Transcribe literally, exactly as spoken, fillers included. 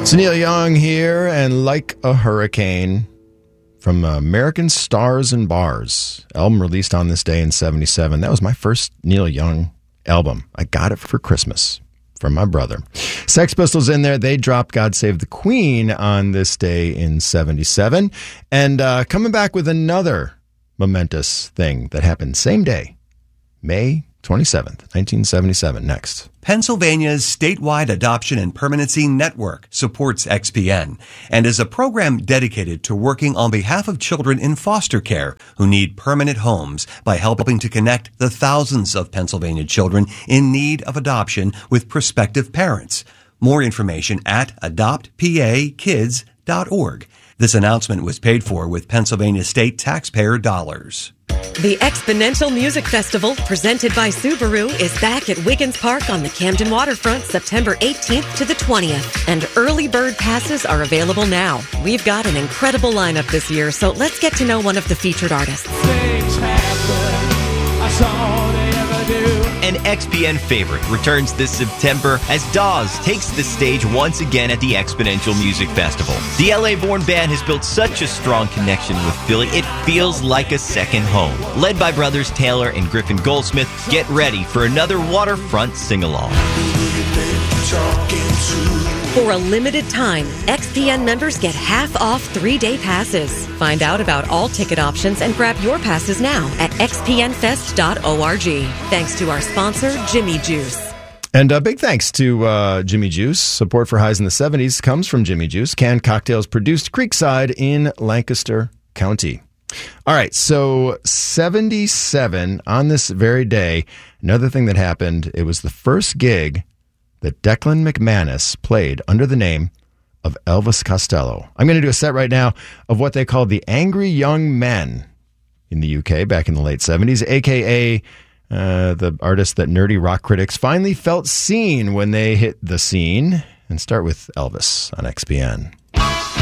It's Neil Young here, and Like a Hurricane from American Stars and Bars, album released on this day in seventy-seven. That was my first Neil Young album. I got it for Christmas from my brother. Sex Pistols in there. They dropped God Save the Queen on this day in seventy-seven. And uh, coming back with another momentous thing that happened same day, May twenty-seventh, nineteen seventy-seven. Next. Pennsylvania's statewide adoption and permanency network supports X P N and is a program dedicated to working on behalf of children in foster care who need permanent homes by helping to connect the thousands of Pennsylvania children in need of adoption with prospective parents. More information at adopt p a kids dot org. This announcement was paid for with Pennsylvania state taxpayer dollars. The Exponential Music Festival, presented by Subaru, is back at Wiggins Park on the Camden Waterfront September eighteenth to the twentieth. And early bird passes are available now. We've got an incredible lineup this year, so let's get to know one of the featured artists. Things happen, that's all they ever do. An X P N favorite returns this September as Dawes takes the stage once again at the Exponential Music Festival. The L A-born band has built such a strong connection with Philly, it feels like a second home. Led by brothers Taylor and Griffin Goldsmith, get ready for another waterfront sing-along. For a limited time, X P N members get half off three-day passes. Find out about all ticket options and grab your passes now at x p n fest dot org. Thanks to our sponsor, Jimmy Juice. And a big thanks to uh, Jimmy Juice. Support for Highs in the seventies comes from Jimmy Juice. Canned cocktails produced Creekside in Lancaster County. All right, so seventy-seven, on this very day, another thing that happened, it was the first gig that Declan McManus played under the name of Elvis Costello. I'm going to do a set right now of what they called the Angry Young Men in the U K back in the late seventies, a k a uh, the artist that nerdy rock critics finally felt seen when they hit the scene. And start with Elvis on X P N.